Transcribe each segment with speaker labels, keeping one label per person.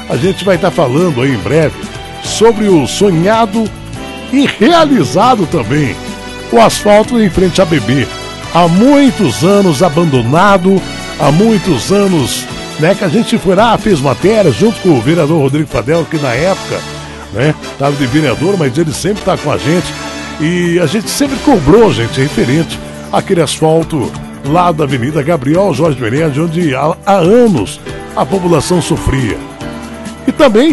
Speaker 1: a gente vai estar falando aí em breve sobre o sonhado e realizado também, o asfalto em frente à BB. Há muitos anos abandonado, há muitos anos, né, que a gente foi lá, fez matéria junto com o vereador Rodrigo Fadel, que na época, né, estava de vereador, mas ele sempre está com a gente, e a gente sempre cobrou, gente, referente àquele asfalto lá da Avenida Gabriel Jorge Menezes, onde há anos a população sofria. E também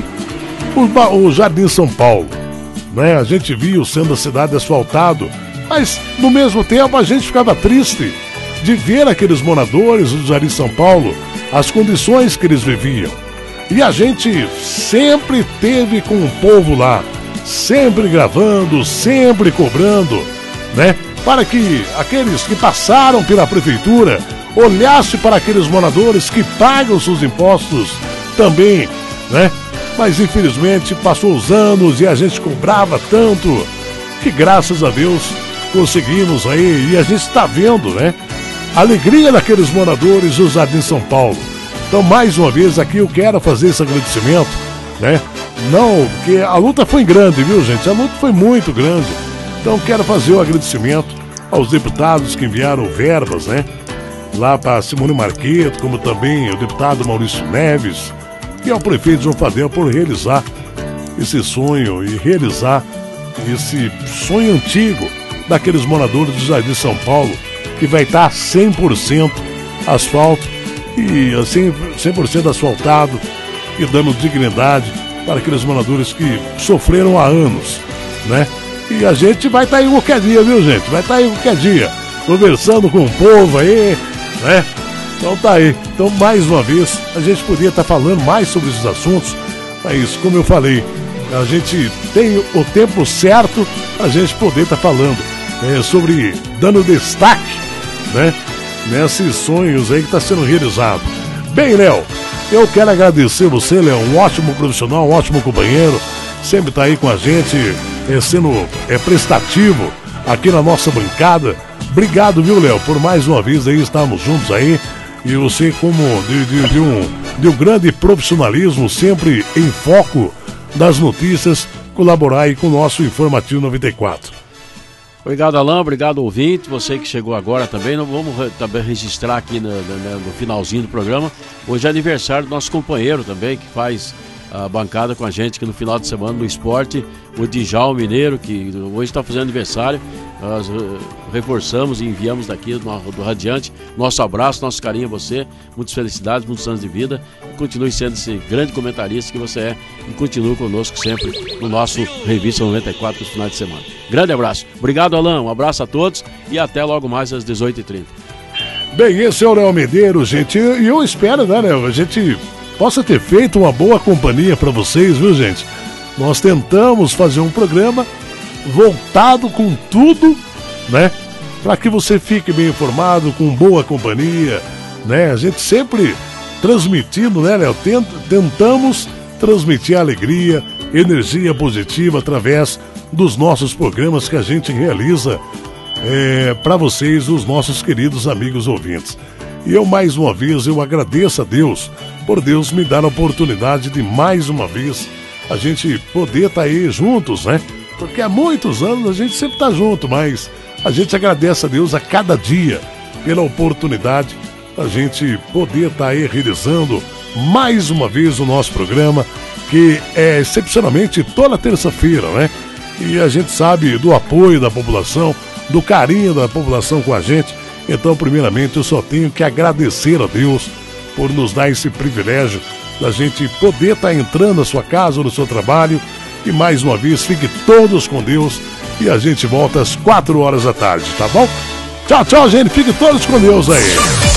Speaker 1: o Jardim São Paulo, né? A gente viu sendo a cidade asfaltado, mas no mesmo tempo a gente ficava triste de ver aqueles moradores do Jardim São Paulo, as condições que eles viviam. E a gente sempre teve com o povo lá, sempre gravando, sempre cobrando, né? Para que aqueles que passaram pela prefeitura olhassem para aqueles moradores que pagam seus impostos também, né? Mas infelizmente passou os anos e a gente cobrava tanto que graças a Deus conseguimos aí, e a gente está vendo, né, a alegria daqueles moradores do Jardim São Paulo. Então mais uma vez aqui eu quero fazer esse agradecimento, né? Não, porque a luta foi grande, viu, gente? A luta foi muito grande. Então quero fazer o agradecimento aos deputados que enviaram verbas, né, lá para Simone Marqueto, como também o deputado Maurício Neves, e ao prefeito João Fadel por realizar esse sonho e realizar esse sonho antigo daqueles moradores do Jardim São Paulo, que vai estar 100% asfalto e assim 100% asfaltado e dando dignidade para aqueles moradores que sofreram há anos, né? E a gente vai estar aí qualquer dia, viu, gente? Vai estar aí qualquer dia, conversando com o povo aí, né? Então tá aí. Então mais uma vez a gente podia estar falando mais sobre esses assuntos, mas como eu falei, a gente tem o tempo certo para a gente poder estar falando sobre, dando destaque, né, nesses sonhos aí que está sendo realizado. Bem, Léo, eu quero agradecer você, Léo, um ótimo profissional, um ótimo companheiro, sempre está aí com a gente, sendo prestativo aqui na nossa bancada. Obrigado, viu, Léo, por mais uma vez aí estarmos juntos aí. E você, como de um grande profissionalismo, sempre em foco das notícias, colaborar aí com o nosso Informativo 94.
Speaker 2: Obrigado, Alain, obrigado, ouvinte, você que chegou agora também. Vamos também registrar aqui no finalzinho do programa. Hoje é aniversário do nosso companheiro também, que faz a bancada com a gente aqui no final de semana do esporte, o Djalma Mineiro, que hoje está fazendo aniversário. Nós reforçamos e enviamos daqui do Radiante nosso abraço, nosso carinho a você, muitas felicidades, muitos anos de vida, continue sendo esse grande comentarista que você é e continue conosco sempre no nosso Revista 94 do final de semana. Grande abraço, obrigado, Alain, um abraço a todos e até logo mais às 18h30.
Speaker 1: Bem, esse é o Léo Medeiros, gente, e eu espero, né, Léo, a gente possa ter feito uma boa companhia para vocês, viu, gente? Nós tentamos fazer um programa voltado com tudo, né? Para que você fique bem informado, com boa companhia, né? A gente sempre transmitindo, né, Léo? Tentamos transmitir alegria, energia positiva através dos nossos programas que a gente realiza para vocês, os nossos queridos amigos ouvintes. E eu, mais uma vez, eu agradeço a Deus por Deus me dar a oportunidade de, mais uma vez, a gente poder estar aí juntos, né? Porque há muitos anos a gente sempre está junto, mas a gente agradece a Deus a cada dia pela oportunidade da gente poder estar aí realizando mais uma vez o nosso programa, que é excepcionalmente toda terça-feira, né? E a gente sabe do apoio da população, do carinho da população com a gente. Então, primeiramente, eu só tenho que agradecer a Deus por nos dar esse privilégio da gente poder estar entrando na sua casa ou no seu trabalho. E mais uma vez, fique todos com Deus e a gente volta às 4 horas da tarde, tá bom? Tchau, tchau, gente. Fiquem todos com Deus aí.